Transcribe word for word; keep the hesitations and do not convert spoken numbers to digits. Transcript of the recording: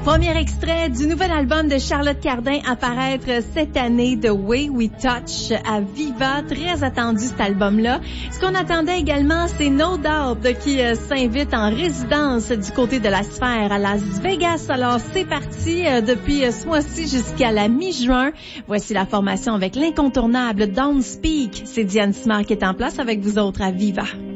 Premier extrait du nouvel album de Charlotte Cardin à paraître cette année, The Way We Touch à Viva. Très attendu cet album-là. Ce qu'on attendait également, c'est No Doubt qui euh, s'invite en résidence du côté de la sphère à Las Vegas. Alors c'est parti euh, depuis euh, ce mois-ci jusqu'à la mi-juin. Voici la formation avec l'incontournable Don't Speak. C'est Diane Simard qui est en place avec vous autres à Viva.